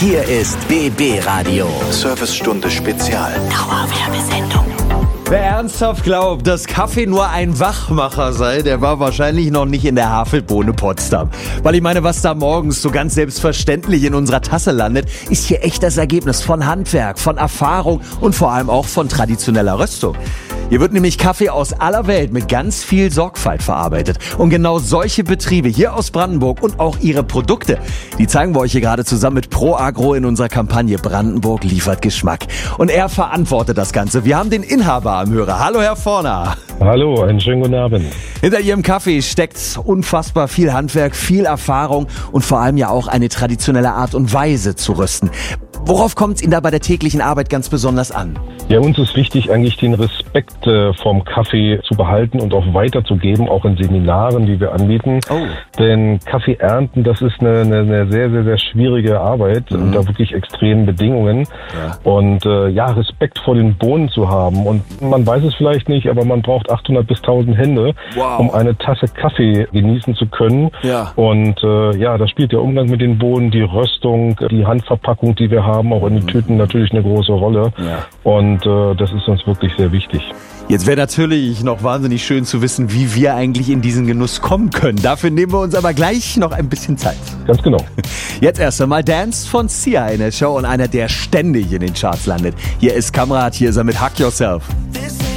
Hier ist BB Radio. Servicestunde Spezial. Dauerwerbesendung. Wer ernsthaft glaubt, dass Kaffee nur ein Wachmacher sei, der war wahrscheinlich noch nicht in der Havelbohne Potsdam. Weil ich meine, was da morgens so ganz selbstverständlich in unserer Tasse landet, ist hier echt das Ergebnis von Handwerk, von Erfahrung und vor allem auch von traditioneller Röstung. Hier wird nämlich Kaffee aus aller Welt mit ganz viel Sorgfalt verarbeitet. Und genau solche Betriebe hier aus Brandenburg und auch ihre Produkte, die zeigen wir euch hier gerade zusammen mit ProAgro in unserer Kampagne Brandenburg liefert Geschmack. Und er verantwortet das Ganze. Wir haben den Inhaber am Hörer. Hallo, Herr Vorner. Hallo, einen schönen guten Abend. Hinter Ihrem Kaffee steckt unfassbar viel Handwerk, viel Erfahrung und vor allem ja auch eine traditionelle Art und Weise zu rösten. Worauf kommt es Ihnen da bei der täglichen Arbeit ganz besonders an? Ja, uns ist wichtig, eigentlich den Respekt vom Kaffee zu behalten und auch weiterzugeben, auch in Seminaren, die wir anbieten. Oh. Denn Kaffee ernten, das ist eine sehr, sehr, sehr schwierige Arbeit unter wirklich extremen Bedingungen. Ja. Und Respekt vor den Bohnen zu haben. Und man weiß es vielleicht nicht, aber man braucht 800 bis 1000 Hände, Wow. um eine Tasse Kaffee genießen zu können. Ja. Und da spielt der Umgang mit den Bohnen, die Röstung, die Handverpackung, die wir haben, auch in den Tüten natürlich eine große Rolle. Ja. Und das ist uns wirklich sehr wichtig. Jetzt wäre natürlich noch wahnsinnig schön zu wissen, wie wir eigentlich in diesen Genuss kommen können. Dafür nehmen wir uns aber gleich noch ein bisschen Zeit. Ganz genau. Jetzt erst einmal Dance von Sia in der Show und einer, der ständig in den Charts landet. Hier ist Kamrat, hier ist er mit Hack Yourself. This